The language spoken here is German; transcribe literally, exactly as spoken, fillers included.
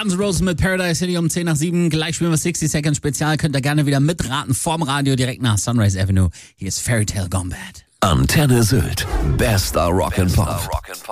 Guns N' Roses mit Paradise City um zehn nach sieben. Gleich spielen wir sixty Seconds Spezial. Könnt ihr gerne wieder mitraten vorm Radio direkt nach Sunrise Avenue. Hier ist Fairy Tale Gone Bad. Antenne Sylt. Bester Rock'n'Pop.